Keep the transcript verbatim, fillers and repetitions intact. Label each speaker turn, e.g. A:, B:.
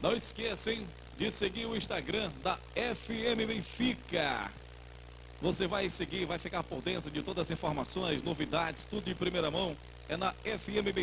A: Não esqueçam de seguir o Instagram da F M Benfica. Você vai seguir, vai ficar por dentro de todas as informações, novidades, tudo em primeira mão. É na F M Benfica.